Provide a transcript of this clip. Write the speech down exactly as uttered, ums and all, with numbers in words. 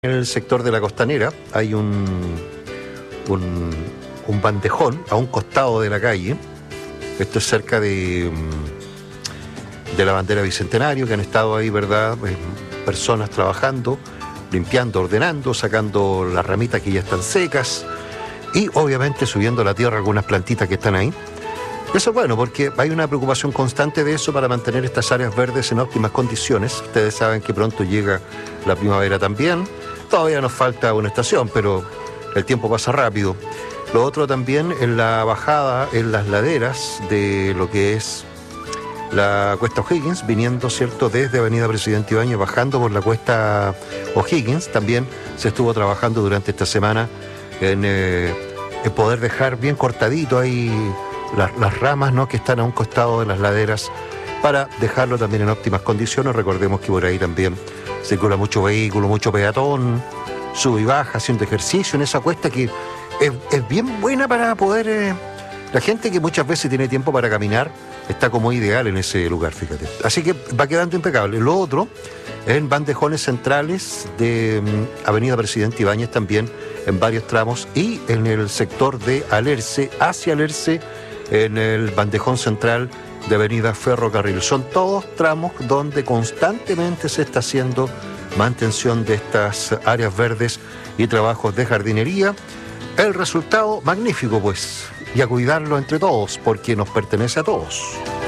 En el sector de la Costanera hay un, un, un bandejón a un costado de la calle. Esto es cerca de, de la bandera Bicentenario, que han estado ahí, ¿verdad? Personas trabajando, limpiando, ordenando, sacando las ramitas que ya están secas y obviamente subiendo a la tierra algunas plantitas que están ahí. Eso es bueno porque hay una preocupación constante de eso para mantener estas áreas verdes en óptimas condiciones. Ustedes saben que pronto llega la primavera también. Todavía nos falta una estación, pero el tiempo pasa rápido. Lo otro también en la bajada, en las laderas de lo que es la cuesta O'Higgins, viniendo, ¿cierto?, desde Avenida Presidente Ibáñez, bajando por la cuesta O'Higgins. También se estuvo trabajando durante esta semana en, eh, en poder dejar bien cortadito ahí las, las ramas, ¿no?, que están a un costado de las laderas, para dejarlo también en óptimas condiciones. Recordemos que por ahí también circula mucho vehículo, mucho peatón, sube y baja, haciendo ejercicio en esa cuesta que es, es bien buena para poder... Eh, la gente que muchas veces tiene tiempo para caminar está como ideal en ese lugar, fíjate. Así que va quedando impecable. Lo otro, en bandejones centrales de um, Avenida Presidente Ibáñez también, en varios tramos, y en el sector de Alerce, hacia Alerce, en el bandejón central de Avenida Ferrocarril. Son todos tramos donde constantemente se está haciendo mantención de estas áreas verdes y trabajos de jardinería. El resultado magnífico, pues, y a cuidarlo entre todos, porque nos pertenece a todos.